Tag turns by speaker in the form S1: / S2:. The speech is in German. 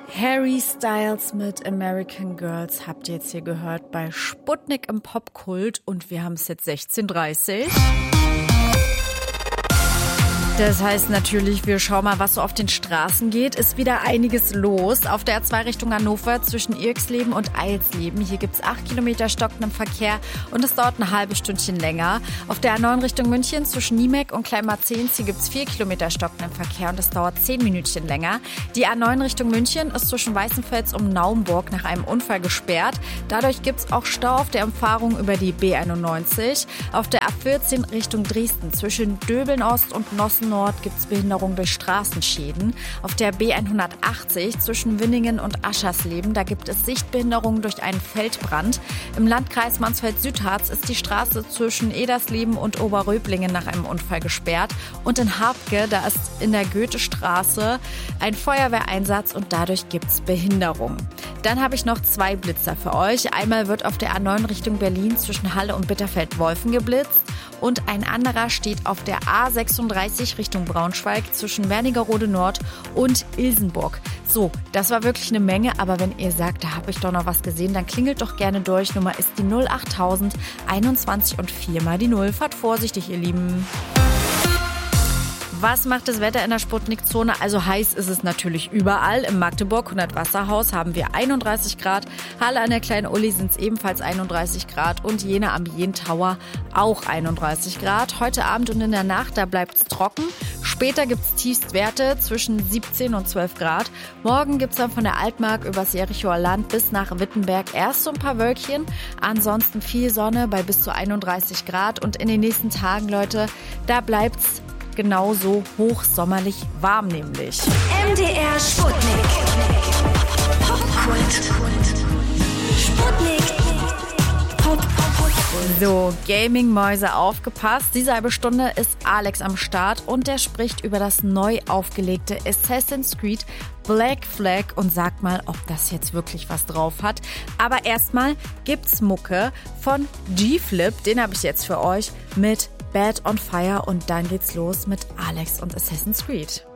S1: Harry Styles mit American Girls habt ihr jetzt hier gehört bei Sputnik im Popkult und wir haben es jetzt 16:30 Uhr. Das heißt natürlich, wir schauen mal, was so auf den Straßen geht. Ist wieder einiges los. Auf der A2 Richtung Hannover zwischen Irxleben und Eilsleben. Hier gibt's 8 Kilometer stockenden Verkehr und es dauert ein halbes Stündchen länger. Auf der A9 Richtung München zwischen Niemek und Kleinmarzehns. Hier gibt's 4 Kilometer stockenden Verkehr und es dauert 10 Minütchen länger. Die A9 Richtung München ist zwischen Weißenfels und Naumburg nach einem Unfall gesperrt. Dadurch gibt's auch Stau auf der Umfahrung über die B91. Auf der A14 Richtung Dresden zwischen Döbeln Ost und Nossen Nord gibt es Behinderung durch Straßenschäden. Auf der B180 zwischen Winningen und Aschersleben, da gibt es Sichtbehinderungen durch einen Feldbrand. Im Landkreis Mansfeld-Südharz ist die Straße zwischen Edersleben und Oberröblingen nach einem Unfall gesperrt. Und in Harpke, da ist in der Goethestraße ein Feuerwehreinsatz und dadurch gibt es Behinderung. Dann habe ich noch 2 Blitzer für euch. Einmal wird auf der A9 Richtung Berlin zwischen Halle und Bitterfeld-Wolfen geblitzt. Und ein anderer steht auf der A36 Richtung Braunschweig zwischen Wernigerode Nord und Ilsenburg. So, das war wirklich eine Menge, aber wenn ihr sagt, da habe ich doch noch was gesehen, dann klingelt doch gerne durch. Nummer ist die 08000 21 und 4 mal die 0. Fahrt vorsichtig, ihr Lieben. Was macht das Wetter in der Sputnik-Zone? Also heiß ist es natürlich überall. Im Magdeburg 100 Wasserhaus haben wir 31 Grad. Halle an der Kleinen Uli sind es ebenfalls 31 Grad. Und Jena am Jen Tower auch 31 Grad. Heute Abend und in der Nacht, da bleibt es trocken. Später gibt es Tiefstwerte zwischen 17 und 12 Grad. Morgen gibt es dann von der Altmark übers Jerichoer Land bis nach Wittenberg erst so ein paar Wölkchen. Ansonsten viel Sonne bei bis zu 31 Grad. Und in den nächsten Tagen, Leute, da bleibt's genauso hochsommerlich warm nämlich.
S2: MDR Sputnik. Popkult. Sputnik.
S1: So, Gaming-Mäuse aufgepasst. Diese halbe Stunde ist Alex am Start und der spricht über das neu aufgelegte Assassin's Creed Black Flag und sagt mal, ob das jetzt wirklich was drauf hat. Aber erstmal gibt's Mucke von G-Flip, den habe ich jetzt für euch mit Bad on Fire und dann geht's los mit Alex und Assassin's Creed.